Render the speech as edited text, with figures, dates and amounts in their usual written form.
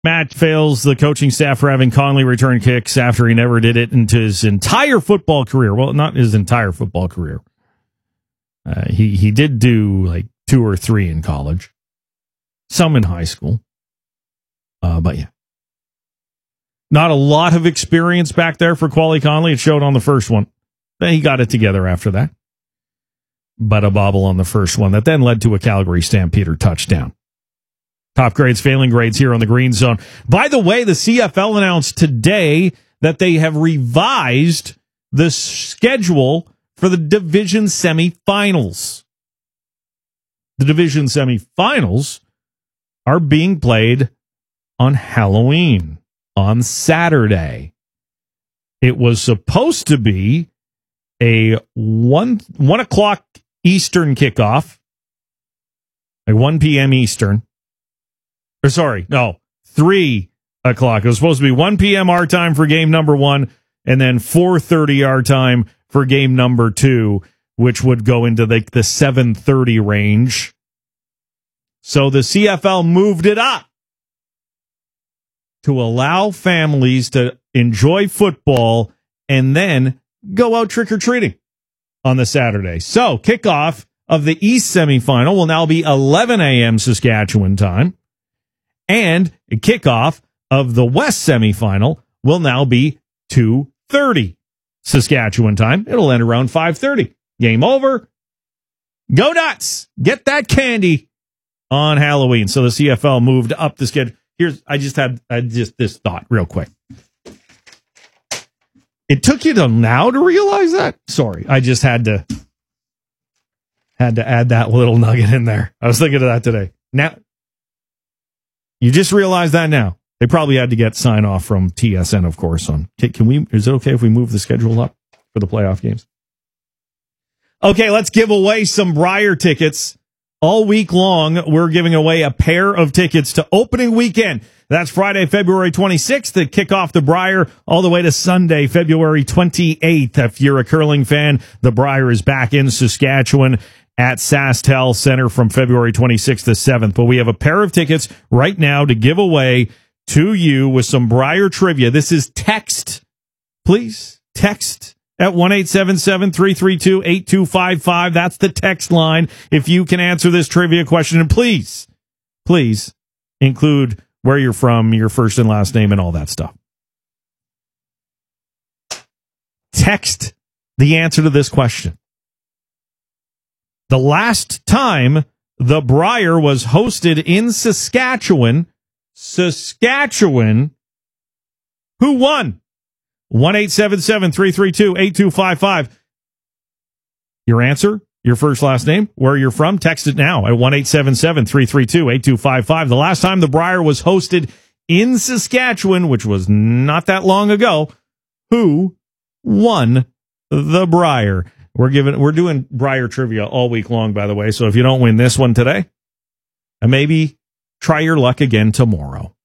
Matt fails the coaching staff for having Conley return kicks after he never did it into his entire football career. Well, not his entire football career. He did do like 2 or 3 in college, some in high school. But yeah, not a lot of experience back there for Quali Conley. It showed on the first one. He got it together after that. But a bobble on the first one that then led to a Calgary Stampeder touchdown. Top grades, failing grades here on the Green Zone. By the way, the CFL announced today that they have revised the schedule for the division semifinals. The division semifinals are being played on Halloween, on Saturday. It was supposed to be a 1 o'clock Eastern kickoff, like 1 p.m. Eastern. 3 o'clock. It was supposed to be 1 p.m. our time for game number 1, and then 4:30 our time for game number 2, which would go into the 7:30 range. So the CFL moved it up to allow families to enjoy football and then go out trick-or-treating on the Saturday. So kickoff of the East semifinal will now be 11 a.m. Saskatchewan time. And a kickoff of the West semifinal will now be 2:30 Saskatchewan time. It'll end around 5:30. Game over. Go nuts. Get that candy on Halloween. So the CFL moved up the schedule. I just had this thought real quick. It took you till now to realize that? Sorry, I just had to add that little nugget in there. I was thinking of that today. Now, you just realized that now. They probably had to get sign off from TSN, of course. Is it okay if we move the schedule up for the playoff games? Okay, let's give away some Briar tickets. All week long, we're giving away a pair of tickets to opening weekend. That's Friday, February 26th to kick off the Briar all the way to Sunday, February 28th. If you're a curling fan, the Briar is back in Saskatchewan at SaskTel Center from February 26th to 7th. But we have a pair of tickets right now to give away to you with some Briar trivia. This is text. Please text at 1-877-332-8255. That's the text line if you can answer this trivia question. And please include where you're from, your first and last name, and all that stuff. Text the answer to this question. The last time the Briar was hosted in Saskatchewan, who won? 1-877-332-8255. Your answer, your first, last name, where you're from, text it now at 1-877-332-8255. The last time the Briar was hosted in Saskatchewan, which was not that long ago, who won the Briar? We're doing Briar trivia all week long, by the way. So if you don't win this one today, maybe try your luck again tomorrow.